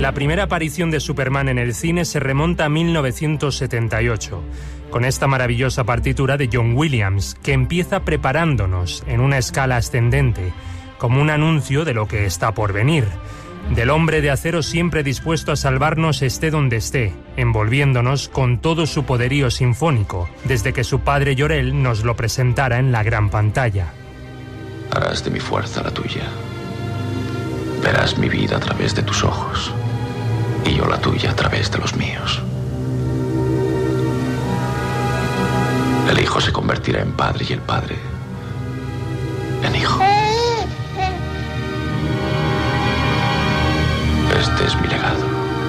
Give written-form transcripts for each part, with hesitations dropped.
La primera aparición de Superman en el cine se remonta a 1978, con esta maravillosa partitura de John Williams, que empieza preparándonos en una escala ascendente, como un anuncio de lo que está por venir, del hombre de acero siempre dispuesto a salvarnos esté donde esté, envolviéndonos con todo su poderío sinfónico, desde que su padre Jor-El nos lo presentara en la gran pantalla. Harás de mi fuerza la tuya. Verás mi vida a través de tus ojos y yo la tuya a través de los míos. El hijo se convertirá en padre y el padre en hijo. Este es mi legado.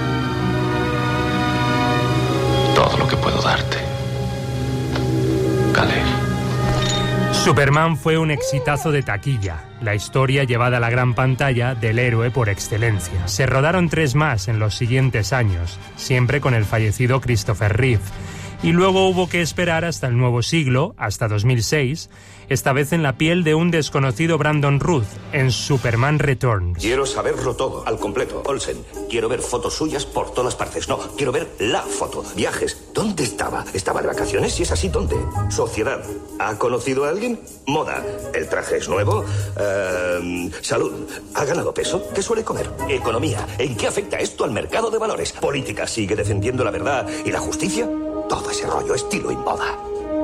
Todo lo que puedo darte. Kal-El. Superman fue un exitazo de taquilla, la historia llevada a la gran pantalla del héroe por excelencia. Se rodaron 3 más en los siguientes años, siempre con el fallecido Christopher Reeve. Y luego hubo que esperar hasta el nuevo siglo, hasta 2006, esta vez en la piel de un desconocido Brandon Routh, en Superman Returns. Quiero saberlo todo, al completo. Olsen, quiero ver fotos suyas por todas partes. No, quiero ver la foto. Viajes. ¿Dónde estaba? ¿Estaba de vacaciones? Si es así, ¿dónde? Sociedad. ¿Ha conocido a alguien? Moda. ¿El traje es nuevo? Salud. ¿Ha ganado peso? ¿Qué suele comer? Economía. ¿En qué afecta esto al mercado de valores? Política. ¿Sigue defendiendo la verdad y la justicia? Todo ese rollo, estilo y moda.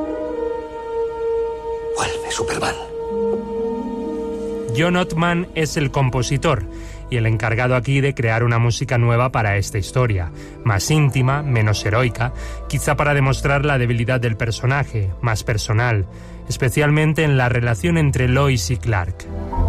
Vuelve Superman. John Ottman es el compositor y el encargado aquí de crear una música nueva para esta historia, más íntima, menos heroica, quizá para demostrar la debilidad del personaje, más personal, especialmente en la relación entre Lois y Clark.